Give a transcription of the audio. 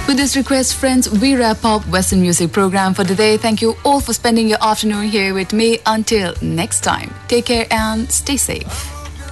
With this request, friends, we wrap up Western Music program for today. Thank you all for spending your afternoon here with me. Until next time, take care and stay safe.